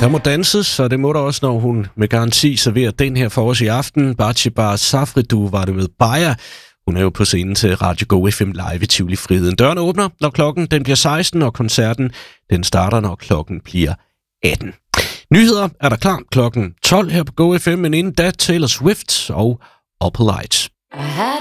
Der må danses, så det må der også, når hun med garanti serverer den her for os i aften. Batsheba Safridu var det med Baja. Hun er jo på scenen til Radio Go FM Live i Tivoli Friheden. Døren åbner, når klokken den bliver 16, og koncerten den starter, når klokken bliver 18. Nyheder er der klar klokken 12 her på Go FM, men inden da Taylor Swift og Upper Lights.